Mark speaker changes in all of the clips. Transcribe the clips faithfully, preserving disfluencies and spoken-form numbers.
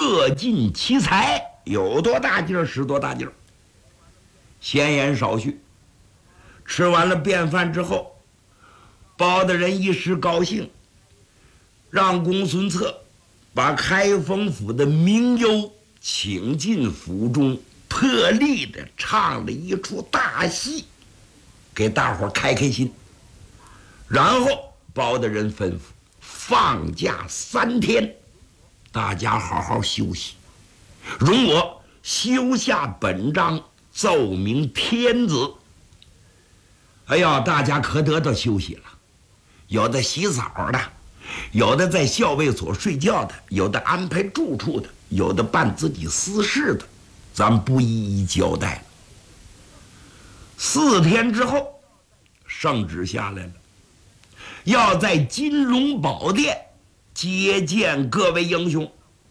Speaker 1: 各尽其才，有多大劲儿使多大劲儿。闲言少叙，吃完了便饭之后，包大人一时高兴，让公孙策把开封府的名优请进府中，破例的唱了一出大戏，给大伙开开心。然后包大人吩咐放假三天，大家好好休息，容我修下本章，奏明天子。哎呀，大家可得到休息了，有的洗澡的，有的在校尉所睡觉的，有的安排住处的，有的办自己私事的，咱不一一交代了。四天之后，圣旨下来了，要在金龙宝殿接见各位英雄。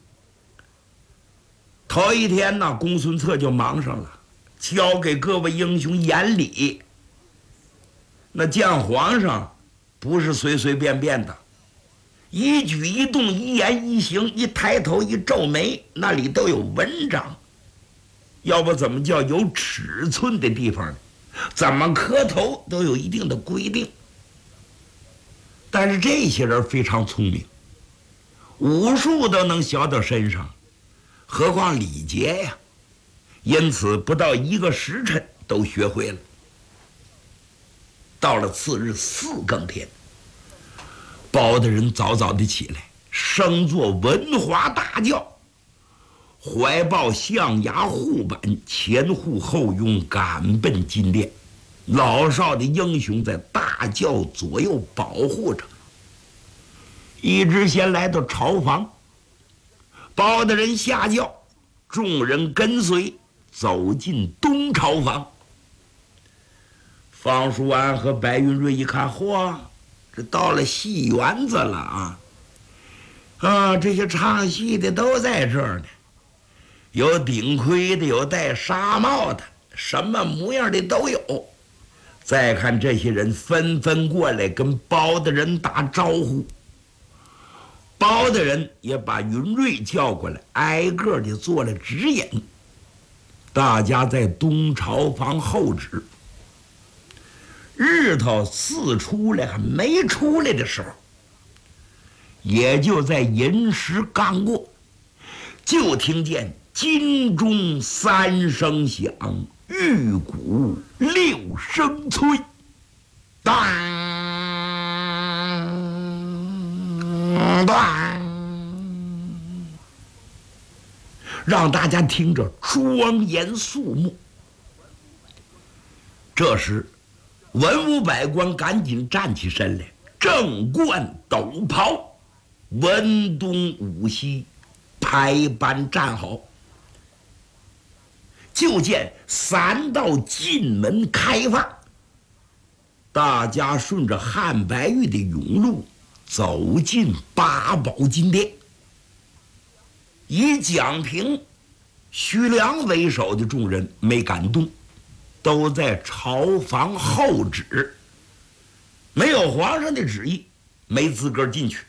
Speaker 1: 头一天呢，公孙策就忙上了，交给各位英雄言礼。那见皇上不是随随便便的，一举一动，一言一行，一抬头一皱眉，那里都有文章，要不怎么叫有尺寸的地方呢？怎么磕头都有一定的规定。但是这些人非常聪明，武术都能学到身上，何况礼节呀？因此不到一个时辰都学会了。到了次日四更天，包大人早早的起来，升作文华大轿，怀抱象牙护板，前护后拥，赶奔金殿。老少的英雄在大轿左右保护着。一直先来到朝房，包大人下轿，众人跟随走进东朝房。方叔安和白云瑞一看，嚯，这到了戏园子了啊！啊，这些唱戏的都在这儿呢，有顶盔的，有戴纱帽的，什么模样的都有。再看这些人纷纷过来跟包大人打招呼，包大人也把云瑞叫过来，挨个的做了指引。大家在东朝房候旨。日头似出来还没出来的时候，也就在寅时刚过，就听见金钟三声响，玉鼓六声催，当当，让大家听着庄严肃穆。这时文武百官赶紧站起身来，正冠斗袍，文东武西，排班站好。就见三道进门开放，大家顺着汉白玉的甬路走进八宝金殿。以蒋平、徐良为首的众人没敢动，都在朝房候旨，没有皇上的旨意，没资格进去。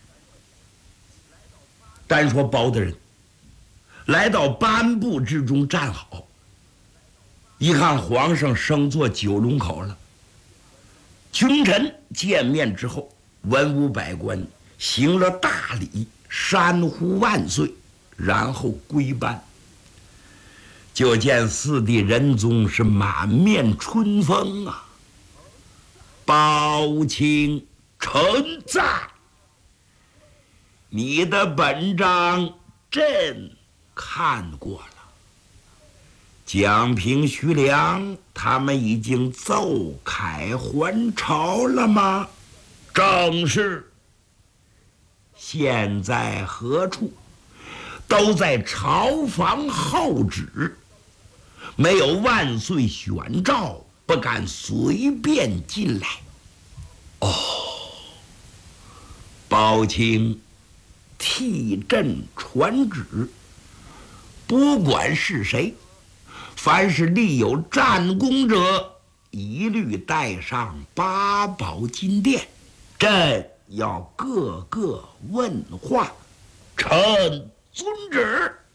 Speaker 1: 单说包大人来到颁布之中站好，一看皇上升坐九龙口了，君臣见面之后，文武百官行了大礼，山呼万岁，然后归班。就见四弟仁宗是满面春风啊，包卿臣在，你的本章朕看过了。蒋平、徐良他们已经奏凯还朝了吗？正是。现在何处？都在朝房候旨，没有万岁选诏，不敢随便进来。哦，包卿替朕传旨，不管是谁，凡是立有战功者，一律带上八宝金殿，朕要个个问话。臣遵旨。